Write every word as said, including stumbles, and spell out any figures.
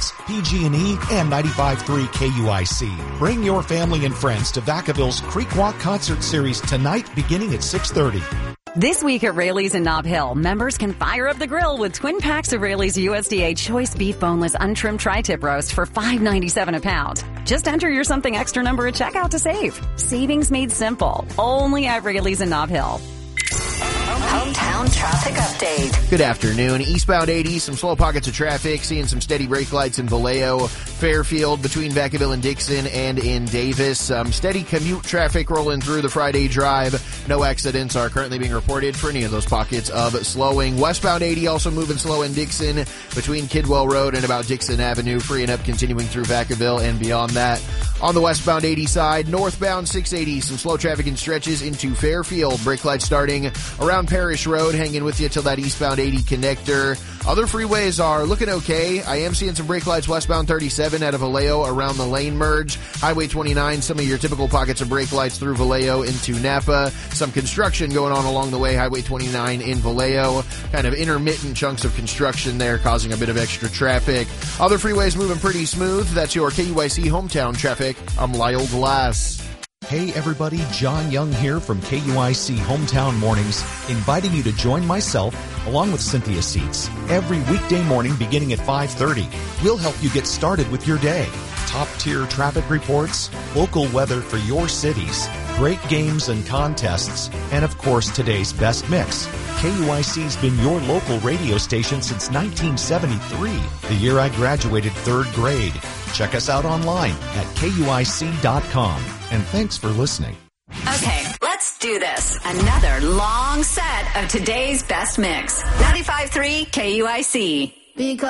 six, P G and E, and ninety-five point three K U I C. Bring your family and friends to Vacaville's Creek Walk Concert Series tonight beginning at six thirty. This week at Raley's in Nob Hill, members can fire up the grill with twin packs of Raley's U S D A Choice Beef Boneless Untrimmed Tri-Tip Roast for five ninety-seven a pound. Just enter your something extra number at checkout to save. Savings made simple. Only at Raley's in Nob Hill. Hometown traffic update. Good afternoon. Eastbound eighty, some slow pockets of traffic, seeing some steady brake lights in Vallejo, Fairfield, between Vacaville and Dixon, and in Davis. Um, steady commute traffic rolling through the Friday drive. No accidents are currently being reported for any of those pockets of slowing. Westbound eighty also moving slow in Dixon, between Kidwell Road and about Dixon Avenue, freeing up continuing through Vacaville and beyond that. On the westbound eighty side, northbound six eighty, some slow traffic and stretches into Fairfield. Brake lights starting around Parish Road, hanging with you till that eastbound eighty connector. Other freeways are looking okay. I am seeing some brake lights westbound thirty-seven out of Vallejo around the lane merge. Highway twenty-nine, some of your typical pockets of brake lights through Vallejo into Napa. Some construction going on along the way, Highway twenty-nine in Vallejo. Kind of intermittent chunks of construction there causing a bit of extra traffic. Other freeways moving pretty smooth. That's your K U I C hometown traffic. I'm Lyle Glass. Hey everybody, John Young here from K U I C Hometown Mornings, inviting you to join myself, along with Cynthia Seats, every weekday morning beginning at five thirty. We'll help you get started with your day. Top-tier traffic reports, local weather for your cities, great games and contests, and of course today's best mix. K U I C's been your local radio station since nineteen seventy-three, the year I graduated third grade. Check us out online at K U I C dot com. And thanks for listening. Okay, let's do this. Another long set of today's best mix. ninety-five point three K U I C. Because